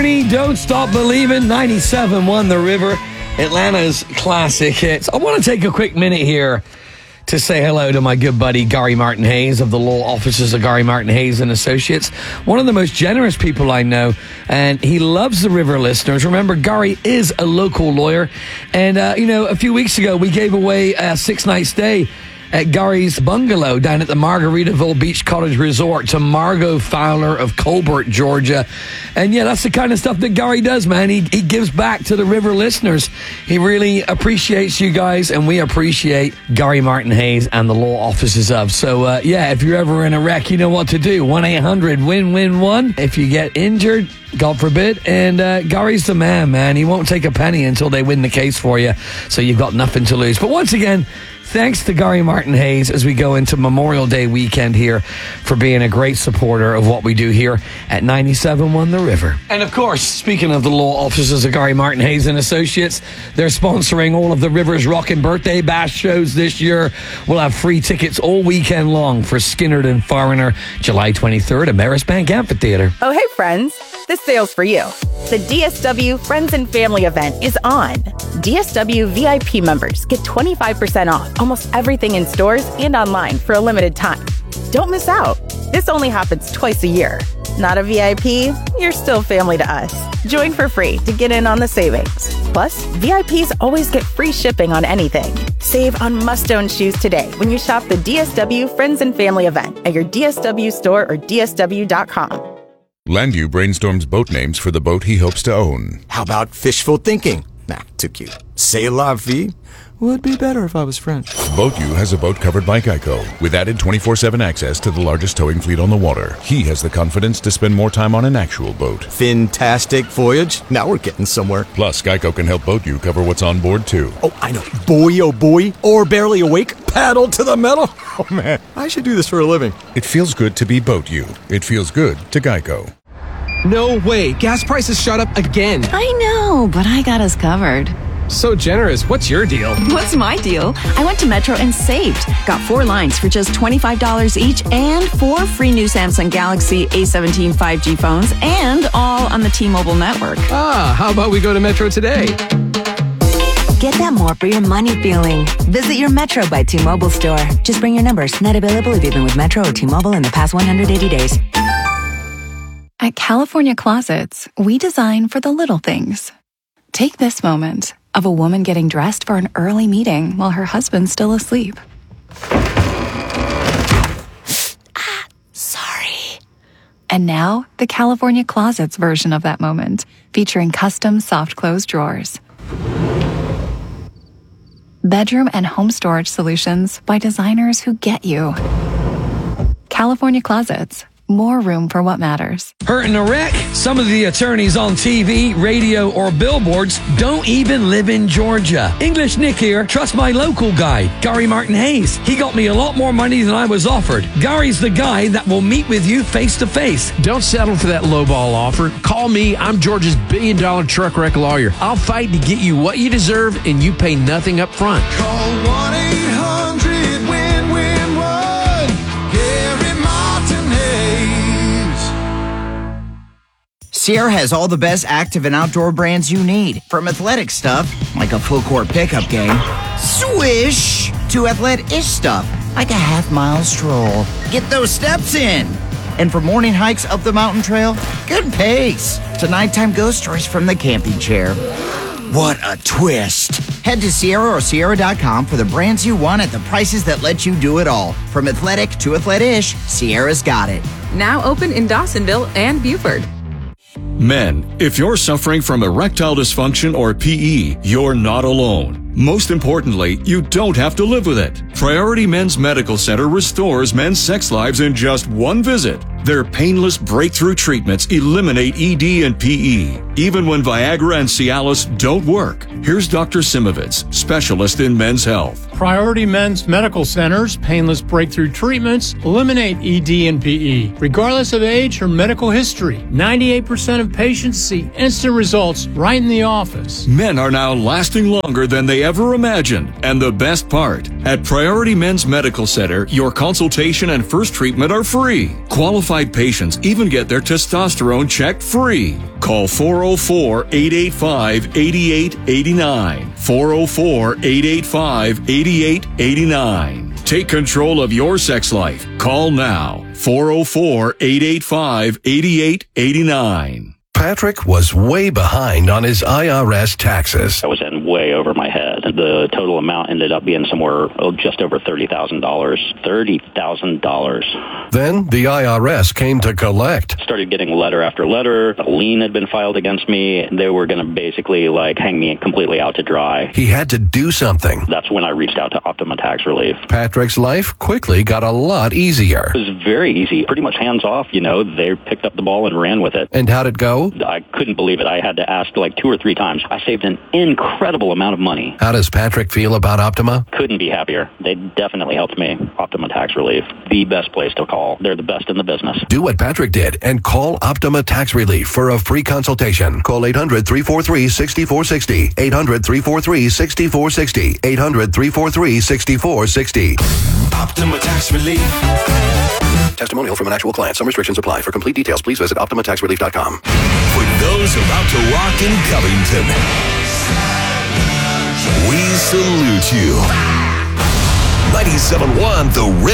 Journey, Don't Stop Believing, 97.1 The River, Atlanta's classic hits. I want to take a quick minute here to say hello to my good buddy Gary Martin Hayes of the law offices of Gary Martin Hayes and Associates, one of the most generous people I know, and he loves the River listeners. Remember, Gary is a local lawyer, and a few weeks ago we gave away a 6-night stay at Gary's bungalow down at the Margaritaville Beach Cottage Resort to Margot Fowler of Colbert, Georgia. And yeah, that's the kind of stuff that Gary does, man. He gives back to the River listeners. He really appreciates you guys, and we appreciate Gary Martin Hayes and the law offices of. So if you're ever in a wreck, you know what to do. 1-800-WIN-WIN-1. If you get injured, God forbid. And Gary's the man. He won't take a penny until they win the case for you. So you've got nothing to lose. But once again, thanks to Gary Martin Hayes as we go into Memorial Day weekend here for being a great supporter of what we do here at 97.1 The River. And of course, speaking of the law offices of Gary Martin Hayes and Associates, they're sponsoring all of the River's Rockin' Birthday Bash shows this year. We'll have free tickets all weekend long for Skinnerd and Foreigner, July 23rd at Maris Bank Amphitheater. Oh, hey, friends. This sale's for you. The DSW Friends and Family event is on. DSW VIP members get 25% off almost everything in stores and online for a limited time. Don't miss out. This only happens twice a year. Not a VIP? You're still family to us. Join for free to get in on the savings. Plus, VIPs always get free shipping on anything. Save on must-own shoes today when you shop the DSW Friends and Family event at your DSW store or DSW.com. Landu brainstorms boat names for the boat he hopes to own. How about fishful thinking? Nah, too cute. C'est la vie? Would be better if I was French. BoatU has a boat covered by Geico, with added 24/7 access to the largest towing fleet on the water. He has the confidence to spend more time on an actual boat. Fantastic voyage. Now we're getting somewhere. Plus, Geico can help BoatU cover what's on board, too. Oh, I know. Boy, oh boy. Or barely awake. Paddle to the metal. Oh, man. I should do this for a living. It feels good to be BoatU. It feels good to Geico. No way. Gas prices shot up again. I know, but I got us covered. So generous. What's your deal? What's my deal? I went to Metro and saved. Got 4 lines for just $25 each and 4 free new Samsung Galaxy A17 5G phones, and all on the T-Mobile network. How about we go to Metro today? Get that more for your money feeling. Visit your Metro by T-Mobile store. Just bring your numbers. Not available if you've been with Metro or T-Mobile in the past 180 days. At California Closets, we design for the little things. Take this moment of a woman getting dressed for an early meeting while her husband's still asleep. Sorry. And now, the California Closets version of that moment, featuring custom soft close drawers. Bedroom and home storage solutions by designers who get you. California Closets. More room for what matters. Hurt in a wreck? Some of the attorneys on TV, radio, or billboards don't even live in Georgia. English Nick here. Trust my local guy, Gary Martin Hayes. He got me a lot more money than I was offered. Gary's the guy that will meet with you face to face. Don't settle for that lowball offer. Call me. I'm Georgia's billion-dollar truck wreck lawyer. I'll fight to get you what you deserve, and you pay nothing up front. Call 1-800-WIN-WIN-1. Gary Martin Hayes. Sierra has all the best active and outdoor brands you need. From athletic stuff, like a full court pickup game, swish, to athletic-ish stuff, like a half-mile stroll. Get those steps in. And for morning hikes up the mountain trail, good pace. To nighttime ghost stories from the camping chair. What a twist. Head to Sierra or Sierra.com for the brands you want at the prices that let you do it all. From athletic to athletic-ish, Sierra's got it. Now open in Dawsonville and Buford. Men, if you're suffering from erectile dysfunction or PE, you're not alone. Most importantly, you don't have to live with it. Priority Men's Medical Center restores men's sex lives in just one visit. Their painless breakthrough treatments eliminate ED and PE, even when Viagra and Cialis don't work. Here's Dr. Simovitz, specialist in men's health. Priority Men's Medical Center's painless breakthrough treatments eliminate ED and PE, regardless of age or medical history. 98% of patients see instant results right in the office. Men are now lasting longer than they they ever imagined. And the best part, at Priority Men's Medical Center, your consultation and first treatment are free. Qualified patients even get their testosterone checked free. Call 404-885-8889. 404-885-8889. Take control of your sex life. Call now. 404-885-8889. Patrick was way behind on his IRS taxes. I was in way over my head. The total amount ended up being somewhere just over $30,000. $30,000. Then the IRS came to collect. Started getting letter after letter. A lien had been filed against me. They were going to basically hang me completely out to dry. He had to do something. That's when I reached out to Optima Tax Relief. Patrick's life quickly got a lot easier. It was very easy. Pretty much hands off, They picked up the ball and ran with it. And how'd it go? I couldn't believe it. I had to ask 2 or 3 times. I saved an incredible amount of money. How does Patrick feel about Optima? Couldn't be happier. They definitely helped me. Optima Tax Relief, the best place to call. They're the best in the business. Do what Patrick did and call Optima Tax Relief for a free consultation. Call 800-343-6460. 800-343-6460. 800-343-6460. Optima Tax Relief. Testimonial from an actual client. Some restrictions apply. For complete details, please visit OptimaTaxRelief.com. For those about to rock in Covington, we salute you. 97.1 The River.